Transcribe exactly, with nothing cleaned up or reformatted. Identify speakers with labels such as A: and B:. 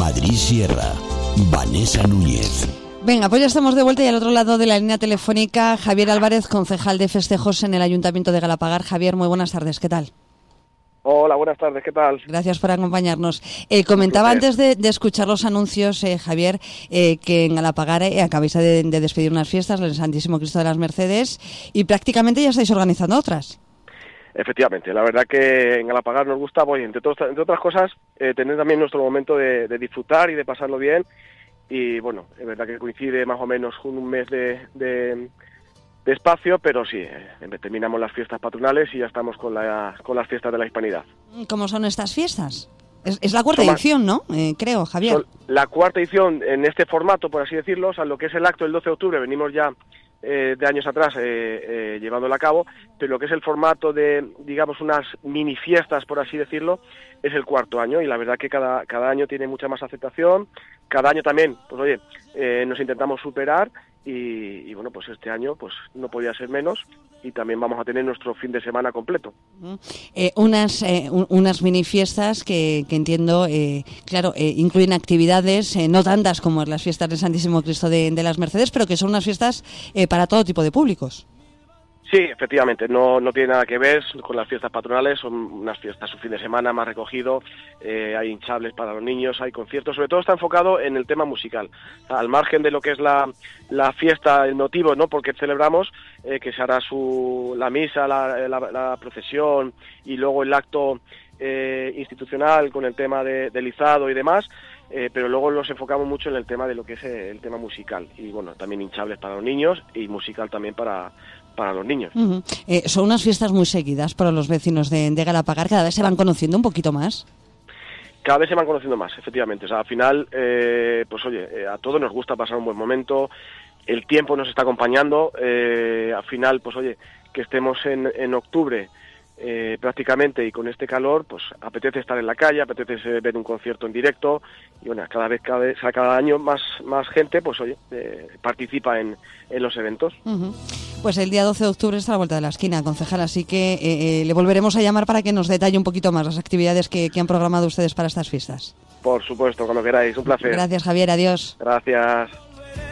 A: Madrid Sierra, Vanessa Núñez.
B: Venga, pues ya estamos de vuelta y al otro lado de la línea telefónica, Javier Álvarez, concejal de festejos en el Ayuntamiento de Galapagar. Javier, muy buenas tardes, ¿qué tal?
C: Hola, buenas tardes, ¿qué tal?
B: Gracias por acompañarnos. Eh, comentaba antes de, de escuchar los anuncios, eh, Javier, eh, que en Galapagar eh, acabáis de, de despedir unas fiestas, el Santísimo Cristo de las Mercedes, y prácticamente ya estáis organizando otras.
C: Efectivamente, la verdad que en Galapagar nos gusta, pues, entre, todo, entre otras cosas, eh, tener también nuestro momento de, de disfrutar y de pasarlo bien. Y bueno, es verdad que coincide más o menos un mes de, de, de espacio, pero sí, eh, terminamos las fiestas patronales y ya estamos con, la, con las fiestas de la Hispanidad.
B: ¿Cómo son estas fiestas? Es, es la cuarta
C: son
B: edición, ¿no? Eh, creo, Javier.
C: Son la cuarta edición en este formato, por así decirlo, o sea, lo que es el acto del doce de octubre, venimos ya eh, de años atrás eh, eh, llevándolo a cabo, pero lo que es el formato de, digamos, unas mini fiestas, por así decirlo, es el cuarto año, y la verdad que cada, cada año tiene mucha más aceptación. Cada año también, pues oye, eh, nos intentamos superar y, y bueno, pues este año pues no podía ser menos y también vamos a tener nuestro fin de semana completo.
B: Eh, unas eh, un, unas mini fiestas que, que entiendo, eh, claro, eh, incluyen actividades, eh, no tantas como las fiestas del Santísimo Cristo de, de las Mercedes, pero que son unas fiestas eh, para todo tipo de públicos.
C: Sí, efectivamente, no, no tiene nada que ver con las fiestas patronales, son unas fiestas un fin de semana más recogido, eh, hay hinchables para los niños, hay conciertos, sobre todo está enfocado en el tema musical, al margen de lo que es la, la fiesta, el motivo, ¿no?, porque celebramos, eh, que se hará su, la misa, la, la, la procesión y luego el acto eh, institucional con el tema de, del izado y demás. Eh, pero luego nos enfocamos mucho en el tema de lo que es el tema musical y bueno, también hinchables para los niños y musical también para, para los niños.
B: Uh-huh. Eh, son unas fiestas muy seguidas para los vecinos de, de Galapagar, cada vez se van conociendo un poquito más.
C: Cada vez se van conociendo más, efectivamente. O sea, al final, eh, pues oye, eh, a todos nos gusta pasar un buen momento, el tiempo nos está acompañando, eh, al final, pues oye, que estemos en, en octubre, Eh, prácticamente y con este calor, pues apetece estar en la calle, apetece ver un concierto en directo y bueno, cada vez cada, vez, cada año más más gente, pues oye, eh, participa en, en los eventos.
B: Uh-huh. Pues el día doce de octubre está a la vuelta de la esquina, concejal, así que eh, eh, le volveremos a llamar para que nos detalle un poquito más las actividades que, que han programado ustedes para estas fiestas.
C: Por supuesto, cuando queráis, un placer.
B: Gracias, Javier, adiós.
C: Gracias.